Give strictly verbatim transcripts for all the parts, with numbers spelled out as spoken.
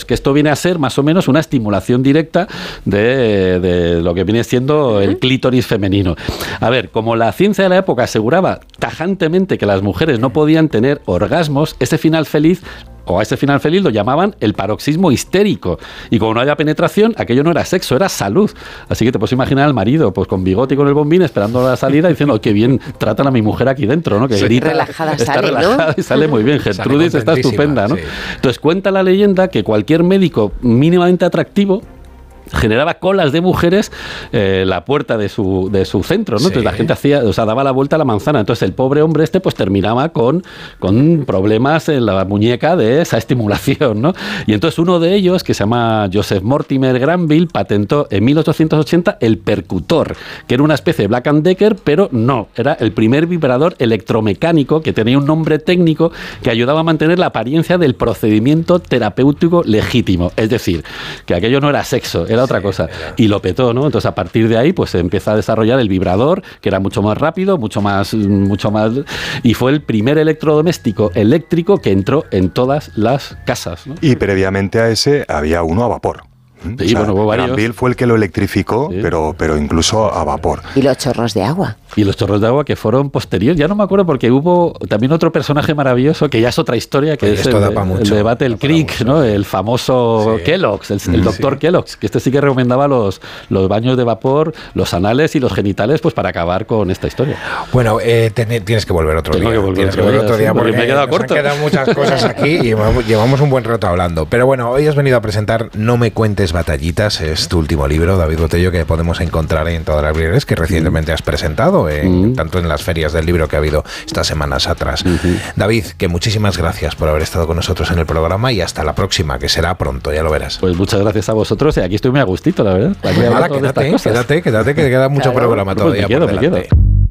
que esto viene a ser más o menos una estimulación directa de, de lo que viene siendo el clítoris femenino. A ver, como la ciencia de la época aseguraba tajantemente que las mujeres no podían tener orgasmos, ese final feliz o a ese final feliz lo llamaban el paroxismo histérico. Y como no había penetración, aquello no era sexo, era salud. Así que te puedes imaginar al marido pues con bigote y con el bombín esperando la salida diciendo, oh, qué bien tratan a mi mujer aquí dentro, ¿no? Que sí, grita, relajada está sale, relajada, ¿no? Y sale muy bien. Gertrudis está estupenda, ¿no? Sí. Entonces cuenta la leyenda que cualquier médico mínimamente atractivo generaba colas de mujeres eh, la puerta de su, de su centro, ¿no? Sí. Entonces la gente hacía, o sea, daba la vuelta a la manzana. Entonces el pobre hombre este pues terminaba con, con problemas en la muñeca de esa estimulación, ¿no? Y entonces uno de ellos, que se llama Joseph Mortimer Granville, patentó en mil ochocientos ochenta el percutor, que era una especie de Black and Decker, pero no, era el primer vibrador electromecánico que tenía un nombre técnico que ayudaba a mantener la apariencia del procedimiento terapéutico legítimo. Es decir, que aquello no era sexo, era otra cosa, y lo petó, ¿no? Entonces a partir de ahí pues se empieza a desarrollar el vibrador, que era mucho más rápido, mucho más, mucho más, y fue el primer electrodoméstico eléctrico que entró en todas las casas, ¿no? Y previamente a ese había uno a vapor. Sí, o sea, bueno, Granville fue el que lo electrificó, sí. pero, pero incluso a vapor. Y los chorros de agua. Y los chorros de agua que fueron posteriores. Ya no me acuerdo porque hubo también otro personaje maravilloso que ya es otra historia, que pues es el, el de Battle Creek, ¿no? El famoso sí. Kellogg's, el, el doctor sí. Kellogg's, que este sí que recomendaba los, los baños de vapor, los anales y los genitales, pues para acabar con esta historia. Bueno, eh, ten, tienes que volver otro Tengo día. Que volver tienes otro que volver otro día, día sí, porque, porque me he quedado nos corto. Han quedado muchas cosas aquí y llevamos, llevamos un buen rato hablando. Pero bueno, hoy has venido a presentar No me cuentes batallitas. Es tu último libro, David Botello, que podemos encontrar en todas las librerías, que recientemente has presentado, en, mm. tanto en las ferias del libro que ha habido estas semanas atrás. Mm-hmm. David, que muchísimas gracias por haber estado con nosotros en el programa y hasta la próxima, que será pronto, ya lo verás. Pues muchas gracias a vosotros y aquí estoy muy a gustito, la verdad. Pues nada, quédate, quédate, quédate, que queda mucho claro. programa todavía. Pues me quedo, por me quedo.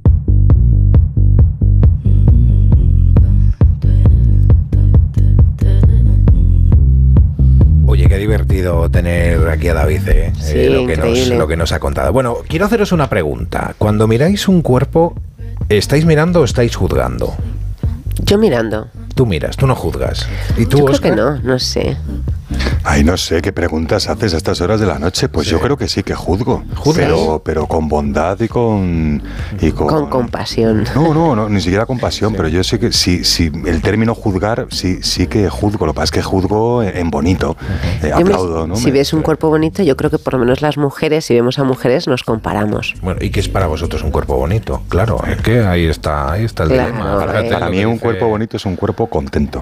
Oye, qué divertido tener aquí a David, ¿eh? Sí, eh, lo, que nos, lo que nos ha contado. Bueno, quiero haceros una pregunta. Cuando miráis un cuerpo, ¿estáis mirando o estáis juzgando? Yo mirando. Tú miras, tú no juzgas. ¿Y tú, yo creo Óscar? que no, no sé. Ay, no sé, ¿qué preguntas haces a estas horas de la noche? Pues sí. yo creo que sí que juzgo. ¿Juzgas? Pero, pero con bondad y con, y con... Con compasión. No, no, no, ni siquiera compasión, sí. pero yo sé que sí, sí, el término juzgar, sí, sí que juzgo. Lo que pasa es que juzgo en bonito. Eh, aplaudo, me, ¿no? Si me, ves un cuerpo bonito, yo creo que por lo menos las mujeres, si vemos a mujeres, nos comparamos. Bueno, ¿y qué es para vosotros un cuerpo bonito? Claro, es que ahí está, ahí está el claro, dilema. Eh. Para mí un dice... cuerpo bonito es un cuerpo contento.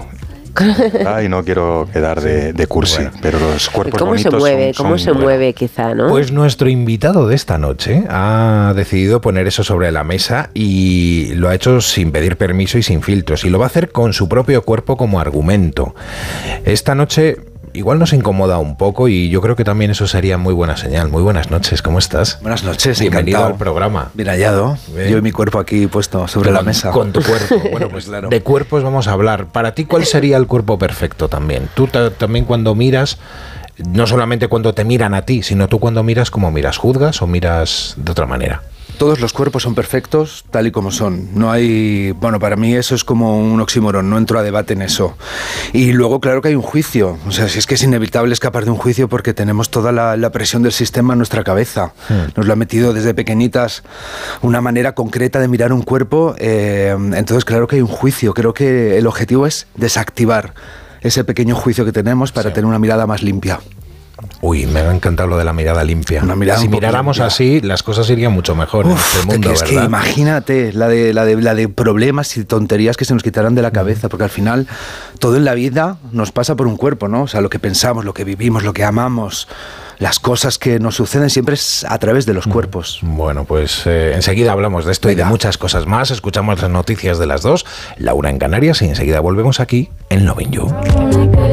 Ay, no quiero quedar de, de cursi, bueno. pero los cuerpos ¿Cómo bonitos se mueve? son, ¿Cómo son, se bueno. mueve quizá, no? Pues nuestro invitado de esta noche ha decidido poner eso sobre la mesa y lo ha hecho sin pedir permiso y sin filtros, y lo va a hacer con su propio cuerpo como argumento. Esta noche igual nos incomoda un poco y yo creo que también eso sería muy buena señal. Muy buenas noches, ¿cómo estás? Buenas noches, bienvenido encantado. al programa. Bien hallado, ¿Eh? yo y mi cuerpo aquí puesto sobre con, la mesa. Con tu cuerpo, bueno, pues claro. De cuerpos vamos a hablar. Para ti, ¿cuál sería el cuerpo perfecto también? Tú t- también cuando miras, no solamente cuando te miran a ti, sino tú cuando miras, ¿cómo miras? ¿Juzgas o miras de otra manera? Todos los cuerpos son perfectos tal y como son. No hay... Bueno, para mí eso es como un oxímoron, no entro a debate en eso. Y luego, claro que hay un juicio. O sea, si es que es inevitable escapar de un juicio porque tenemos toda la, la presión del sistema en nuestra cabeza. Hmm. Nos lo ha metido desde pequeñitas una manera concreta de mirar un cuerpo. Eh, entonces, claro que hay un juicio. Creo que el objetivo es desactivar ese pequeño juicio que tenemos para sí. tener una mirada más limpia. Uy, me ha encantado lo de la mirada limpia. Una mirada si miráramos limpia. Así, las cosas irían mucho mejor Uf, en este mundo, es ¿verdad? Que imagínate la de, la, de, la de problemas y tonterías que se nos quitarán de la cabeza, porque al final todo en la vida nos pasa por un cuerpo, ¿no? O sea, lo que pensamos, lo que vivimos, lo que amamos, las cosas que nos suceden siempre es a través de los cuerpos. Bueno, pues eh, enseguida hablamos de esto Venga. y de muchas cosas más. Escuchamos las noticias de las dos, Laura en Canarias, y enseguida volvemos aquí en Lovin' You.